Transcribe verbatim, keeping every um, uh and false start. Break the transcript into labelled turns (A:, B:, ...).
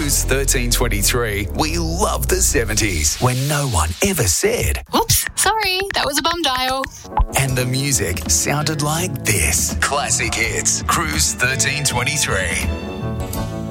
A: Cruise thirteen twenty-three, we love the seventies, when no one ever said,
B: Oops, sorry, that was a bum dial.
A: and the music sounded like this. Classic Hits, Cruise thirteen twenty-three.